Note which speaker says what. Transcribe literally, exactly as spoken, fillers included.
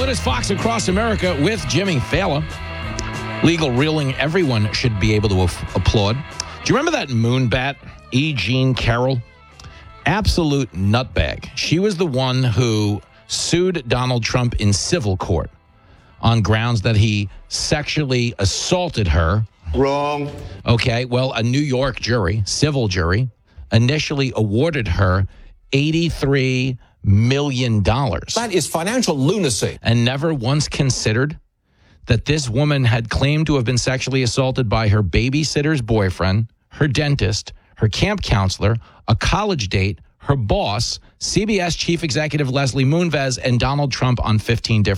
Speaker 1: is Fox Across America with Jimmy Fallon. Legal reeling, everyone should be able to af- applaud. Do you remember that moonbat, E. Jean Carroll? Absolute nutbag. She was the one who sued Donald Trump in civil court on grounds that he sexually assaulted her.
Speaker 2: Wrong.
Speaker 1: Okay, well, a New York jury, civil jury, initially awarded her eighty-three million dollars.
Speaker 3: That is financial lunacy.
Speaker 1: And never once considered that this woman had claimed to have been sexually assaulted by her babysitter's boyfriend, her dentist, her camp counselor, a college date, her boss, C B S chief executive Leslie Moonves, and Donald Trump on fifteen different